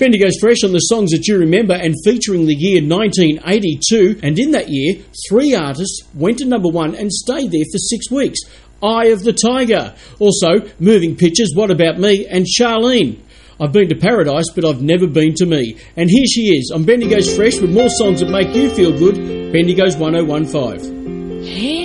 Bendigo's Fresh on the songs that you remember and featuring the year 1982. And in that year, 3 artists went to number 1 and stayed there for 6 weeks. Eye of the Tiger. Also, Moving Pictures, What About Me, and Charlene. I've been to Paradise, but I've never been to me. And here she is on Bendigo's Fresh with more songs that make you feel good. Bendigo's 1015.